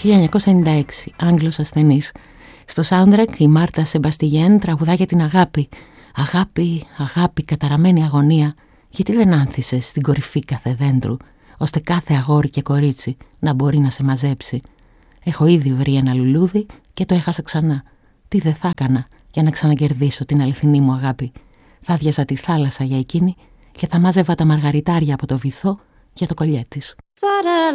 1996, Άγγλος ασθενής. Στο soundtrack η Μάρτα Σεμπαστιγέν τραγουδά για την αγάπη. Αγάπη, αγάπη, καταραμένη αγωνία. Γιατί δεν άνθησες στην κορυφή κάθε δέντρου, ώστε κάθε αγόρι και κορίτσι να μπορεί να σε μαζέψει? Έχω ήδη βρει ένα λουλούδι και το έχασα ξανά. Τι δεν θα έκανα για να ξανακερδίσω την αληθινή μου αγάπη? Θα άδειαζα τη θάλασσα για εκείνη και θα μάζευα τα μαργαριτάρια από το βυθό για το κολλιέ της.